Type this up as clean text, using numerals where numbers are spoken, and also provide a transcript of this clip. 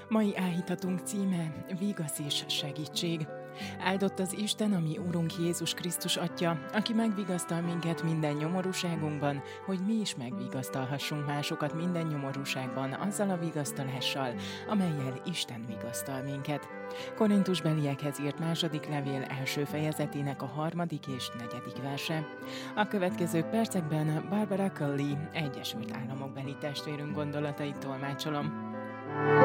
Mai áhítatunk címe Vigasz és segítség. Áldott az Isten, ami Urunk Jézus Krisztus Atya, aki megvigasztal minket minden nyomorúságunkban, hogy mi is megvigasztalhassunk másokat minden nyomorúságban azzal a vigasztalással, amellyel Isten vigasztal minket. Korintusbeliekhez írt második levél első fejezetének a 3. és 4. verse. A következő percekben Barbara Kelly Egyesült Államokbeli testvérünk gondolatait tolmácsolom.